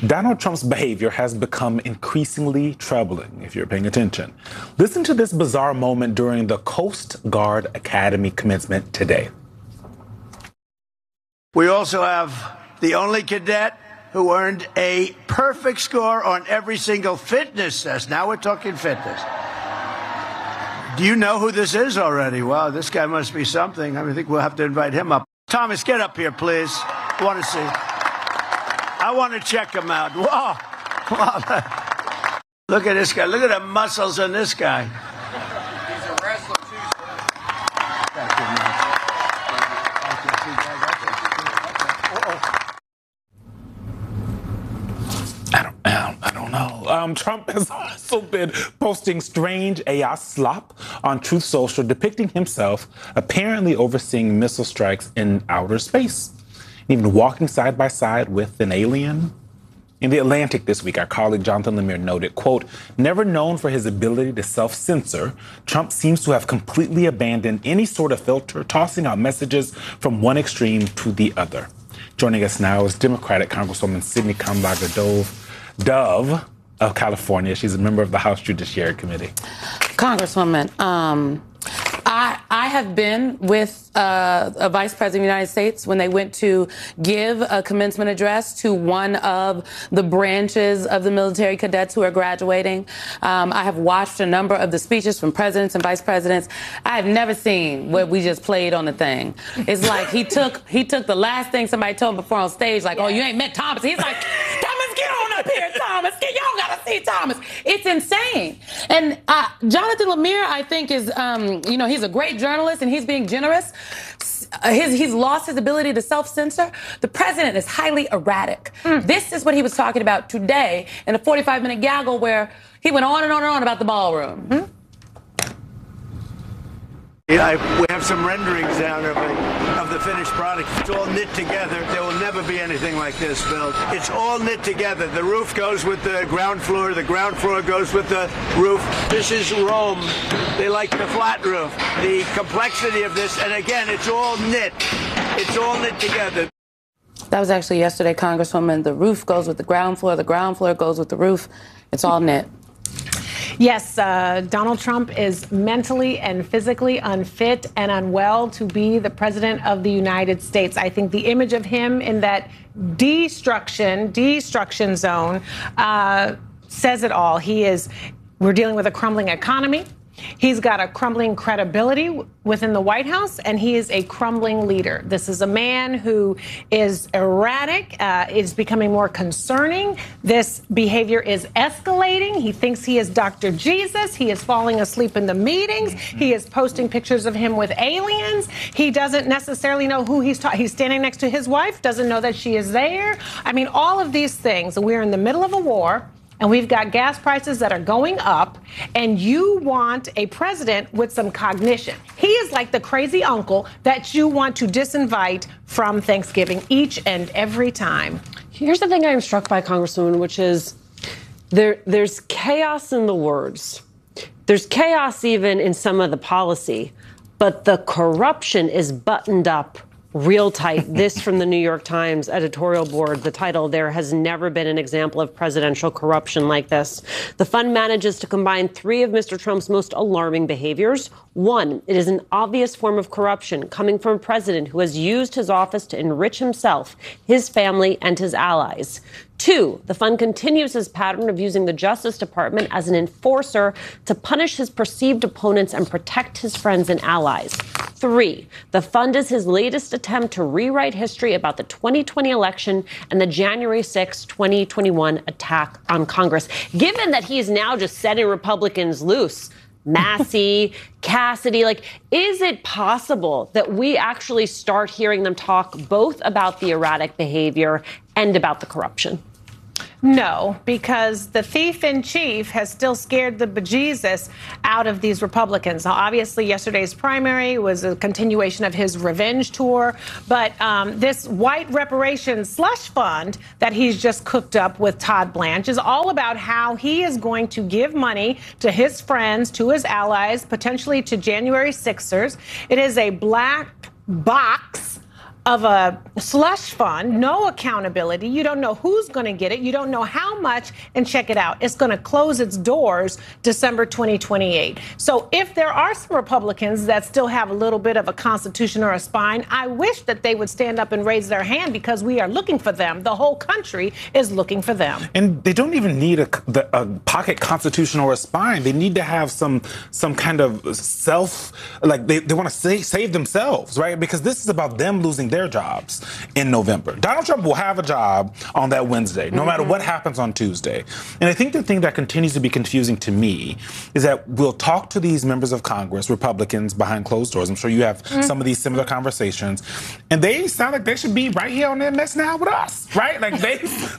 Donald Trump's behavior has become increasingly troubling, if you're paying attention. Listen to this bizarre moment during the Coast Guard Academy commencement today. We also have the only cadet who earned a perfect score on every single fitness test. Now we're talking fitness. Do you know who this is already? Wow, this guy must be something. I think we'll have to invite him up. Thomas, get up here, please. I want to see. I want to check him out. Wow. Wow. Look at this guy. Look at the muscles on this guy. He's a wrestler, too, sir. Thank you, man. I don't know. Trump has also been posting strange AI slop on Truth Social, depicting himself apparently overseeing missile strikes in outer space, even walking side by side with an alien. In The Atlantic this week, our colleague Jonathan Lemire noted, quote, never known for his ability to self-censor, Trump seems to have completely abandoned any sort of filter, tossing out messages from one extreme to the other. Joining us now is Democratic Congresswoman Sidney Dove of California. She's a member of the House Judiciary Committee. Congresswoman, I have been with a vice president of the United States when they went to give a commencement address to one of the branches of the military cadets who are graduating. I have watched a number of the speeches from presidents and vice presidents. I have never seen what we just played on the thing. It's like he took the last thing somebody told him before on stage, like, oh, you ain't met Thomas. He's like, Thomas, get on up here, Thomas. Y'all gotta see Thomas. It's insane. And Jonathan Lemire, I think, is, he's a great journalist and he's being generous. He's lost his ability to self-censor. The president is highly erratic. This is what he was talking about today in a 45-minute gaggle where he went on and on and on about the ballroom. Yeah, we have some renderings down of the finished product. It's all knit together. There will never be anything like this built. It's all knit together. The roof goes with the ground floor. The ground floor goes with the roof. This is Rome. They like the flat roof. The complexity of this, and again, it's all knit. It's all knit together. That was actually yesterday, Congresswoman. The roof goes with the ground floor goes with the roof. It's all knit. Yes, Donald Trump is mentally and physically unfit and unwell to be the president of the United States. I think the image of him in that destruction zone says it all. We're dealing with a crumbling economy. He's got a crumbling credibility within the White House, and he is a crumbling leader. This is a man who is erratic, is becoming more concerning. This behavior is escalating. He thinks he is Dr. Jesus. He is falling asleep in the meetings. He is posting pictures of him with aliens. He doesn't necessarily know who he's standing next to his wife, doesn't know that she is there. I mean, all of these things. We're in the middle of a war. And we've got gas prices that are going up, and you want a president with some cognition. He is like the crazy uncle that you want to disinvite from Thanksgiving each and every time. Here's the thing I'm struck by, Congresswoman, which is there's chaos in the words. There's chaos even in some of the policy, but the corruption is buttoned up real tight. This from the New York Times editorial board, the title, "There has never been an example of presidential corruption like this." The fund manages to combine three of Mr. Trump's most alarming behaviors. One, it is an obvious form of corruption coming from a president who has used his office to enrich himself, his family, and his allies. Two, the fund continues his pattern of using the Justice Department as an enforcer to punish his perceived opponents and protect his friends and allies. Three, the fund is his latest attempt to rewrite history about the 2020 election and the January 6, 2021 attack on Congress. Given that he is now just setting Republicans loose, Massey, Cassidy, is it possible that we actually start hearing them talk both about the erratic behavior and about the corruption? No, because the thief in chief has still scared the bejesus out of these Republicans. Now, obviously, yesterday's primary was a continuation of his revenge tour. But this white reparations slush fund that he's just cooked up with Todd Blanche is all about how he is going to give money to his friends, to his allies, potentially to January 6ers. It is a black box of a slush fund, no accountability. You don't know who's going to get it. You don't know how much. And check it out. It's going to close its doors December 2028. So if there are some Republicans that still have a little bit of a constitution or a spine, I wish that they would stand up and raise their hand, because we are looking for them. The whole country is looking for them. And they don't even need a pocket constitution or a spine. They need to have some kind of they want to save themselves, right? Because this is about them losing their jobs in November. Donald Trump will have a job on that Wednesday, no matter what happens on Tuesday. And I think the thing that continues to be confusing to me is that we'll talk to these members of Congress, Republicans, behind closed doors. I'm sure you have some of these similar conversations, and they sound like they should be right here on MS Now with us, right? Like they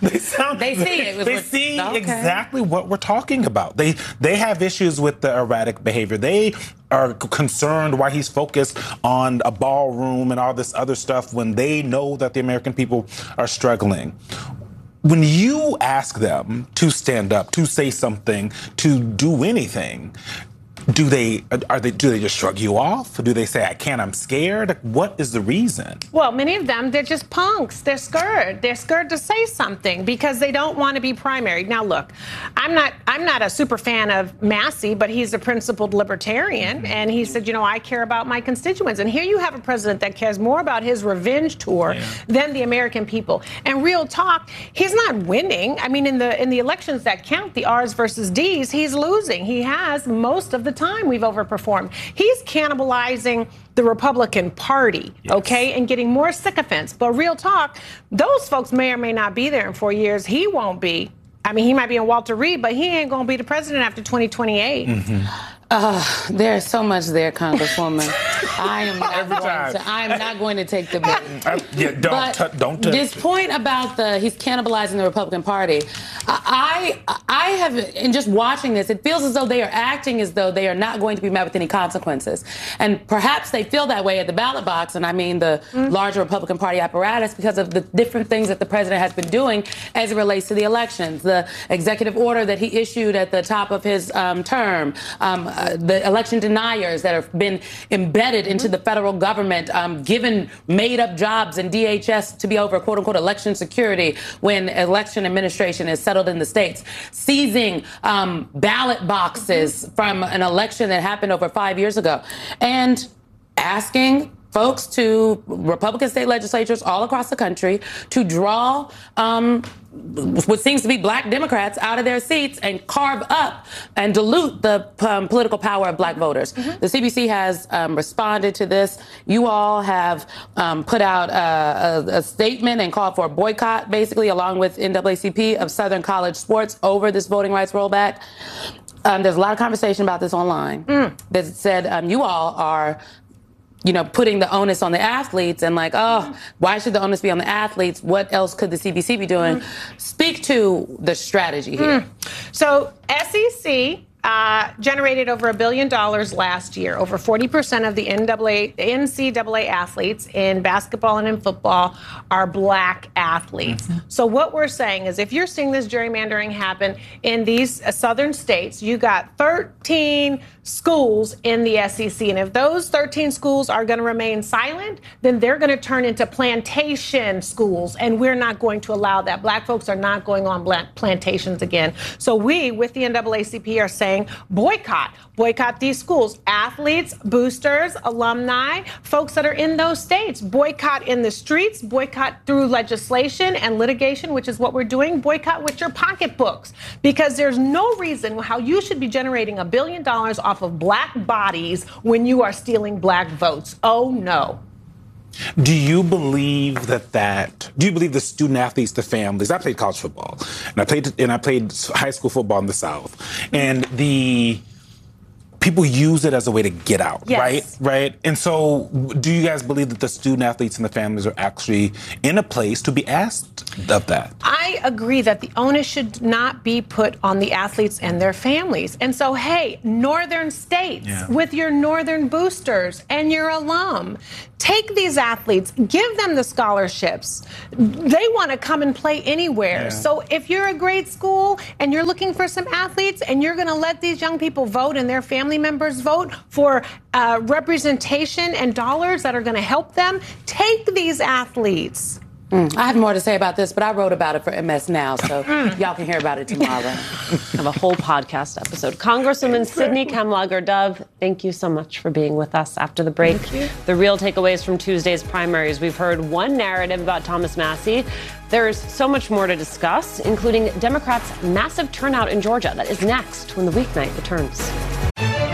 see exactly what we're talking about. They have issues with the erratic behavior. They are concerned why he's focused on a ballroom and all this other stuff when they know that the American people are struggling. When you ask them to stand up, to say something, to do anything, do they just shrug you off? Do they say, I can't, I'm scared? What is the reason? Well, many of them, they're just punks. They're scared. They're scared to say something because they don't want to be primary. Now, look, I'm not a super fan of Massey, but he's a principled libertarian. And he said, I care about my constituents. And here you have a president that cares more about his revenge tour than the American people. And real talk, he's not winning. I mean, in the elections that count, the R's versus D's, he's losing. He has most of the time we've overperformed. He's cannibalizing the Republican Party, okay, and getting more sycophants. But real talk, those folks may or may not be there in 4 years. He won't be. I mean, he might be in Walter Reed, but he ain't going to be the president after 2028. There's so much there, Congresswoman. I am not going to take the bait. Don't. This point about he's cannibalizing the Republican Party, I have, in just watching this, it feels as though they are acting as though they are not going to be met with any consequences. And perhaps they feel that way at the ballot box, and I mean the larger Republican Party apparatus, because of the different things that the president has been doing as it relates to the elections. The executive order that he issued at the top of his term, the election deniers that have been embedded into the federal government, given made-up jobs in DHS to be over, quote-unquote, election security when election administration is settled in the states, seizing ballot boxes from an election that happened over 5 years ago, and asking folks to Republican state legislatures all across the country to draw what seems to be black Democrats out of their seats and carve up and dilute the political power of black voters. The CBC has responded to this. You all have put out a statement and called for a boycott, basically, along with NAACP, of Southern college sports over this voting rights rollback. There's a lot of conversation about this online that said you all are putting the onus on the athletes and why should the onus be on the athletes? What else could the CBC be doing? Speak to the strategy here. So SEC generated over $1 billion last year. Over 40% of the NCAA athletes in basketball and in football are black athletes. So what we're saying is, if you're seeing this gerrymandering happen in these southern states, you got 13 schools in the SEC. And if those 13 schools are going to remain silent, then they're going to turn into plantation schools. And we're not going to allow that. Black folks are not going on black plantations again. So we, with the NAACP, are saying boycott these schools. Athletes, boosters, alumni, folks that are in those states. Boycott in the streets, boycott through legislation and litigation, which is what we're doing. Boycott with your pocketbooks, because there's no reason how you should be generating $1 billion off of black bodies when you are stealing black votes. Oh, no. Do you believe do you believe the student athletes, the families? I played college football, and I played high school football in the South, and the people use it as a way to get out, right? And so do you guys believe that the student athletes and the families are actually in a place to be asked of that. I agree that the onus should not be put on the athletes and their families. And so, hey, northern states with your northern boosters and your alum, take these athletes, give them the scholarships. They want to come and play anywhere. So if you're a great school and you're looking for some athletes and you're going to let these young people vote and their family members vote for representation and dollars that are going to help them, take these athletes. I have more to say about this, but I wrote about it for MS Now, so y'all can hear about it tomorrow. Have a whole podcast episode. Congresswoman Sydney Kamlager-Dove, thank you so much for being with us after the break. The real takeaways from Tuesday's primaries. We've heard one narrative about Thomas Massie. There's so much more to discuss, including Democrats' massive turnout in Georgia. That is next when the weeknight returns.